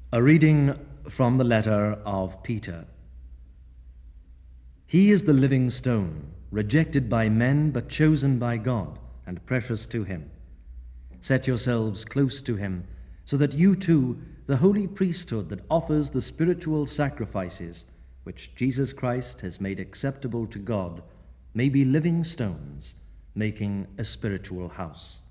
A reading from the letter of Peter. He is the living stone, rejected by men but chosen by God and precious to him. Set yourselves close to him, so that you too, the holy priesthood that offers the spiritual sacrifices which Jesus Christ has made acceptable to God, may be living stones, making a spiritual house.